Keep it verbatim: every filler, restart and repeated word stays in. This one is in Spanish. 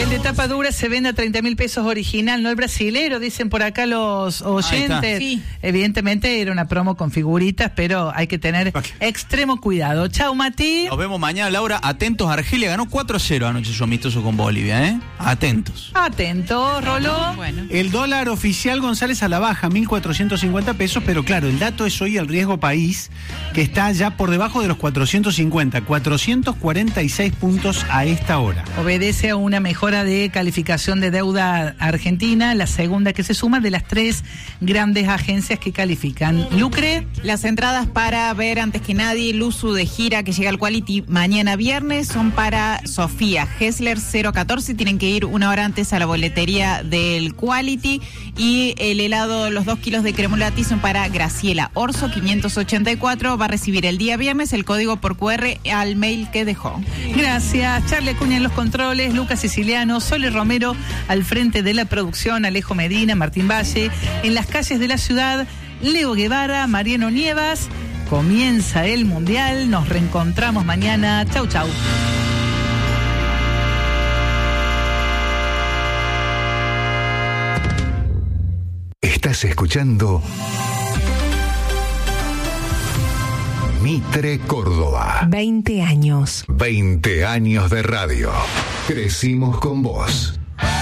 El de tapa dura se vende a treinta mil pesos original, no el brasilero, dicen por acá los oyentes. Sí. Evidentemente era una promo con figuritas, pero hay que tener okay. extremo cuidado. Chau, Mati. Nos vemos mañana, Laura. Atentos, Argelia ganó cuatro a cero anoche su amistoso con Bolivia, ¿eh? Atentos. Atentos, Roló. Bueno. El dólar oficial, González, a la baja, mil cuatrocientos cincuenta pesos, pero claro, el dato es hoy el riesgo país, que está ya por debajo de los cuatrocientos cincuenta, cuatrocientos cuarenta y seis puntos a esta hora. Obedece a una mejora de calificación de deuda argentina, la segunda que se suma de las tres grandes agencias que califican. Lucre. Las entradas para ver antes que nadie Luzu de gira que llega al Quality mañana viernes son para Sofía Hessler cero catorce, tienen que ir una hora antes a la boletería del Quality, y el helado, los dos kilos de cremolati son para Graciela Orso quinientos ochenta y cuatro, va a recibir el día viernes el código por cu erre al mail que dejó. Gracias, Charlie Acuña en los controles, Lucas Siciliano, Sole Romero al frente de la producción, Alejo Medina, Martín Valle, en las calles de la ciudad, Leo Guevara, Mariano Nievas. Comienza el Mundial, nos reencontramos mañana. Chau, chau. Estás escuchando Mitre Córdoba. veinte años. veinte años de radio. Crecimos con vos.